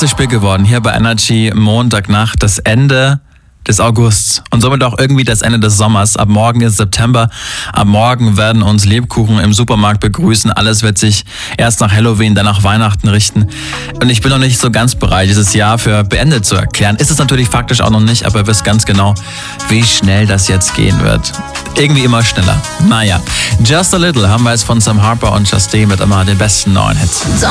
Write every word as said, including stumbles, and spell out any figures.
ist spät geworden. Hier bei Energy Montagnacht, das Ende des Augusts und somit auch irgendwie das Ende des Sommers. Ab morgen ist September. Ab morgen werden uns Lebkuchen im Supermarkt begrüßen. Alles wird sich erst nach Halloween, dann nach Weihnachten richten. Und ich bin noch nicht so ganz bereit, dieses Jahr für beendet zu erklären. Ist es natürlich faktisch auch noch nicht, aber ihr wisst ganz genau, wie schnell das jetzt gehen wird. Irgendwie immer schneller. Naja, Just a Little haben wir jetzt von Sam Harper und Justine mit immer den besten neuen Hits.